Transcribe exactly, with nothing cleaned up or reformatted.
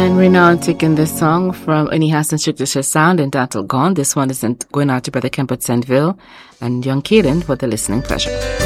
And we're now taking this song from Ernie Hassan Shiktisha Sound entitled Gone. This one is going out to Brother Kemp at Sandville and Young Kaden for the listening pleasure.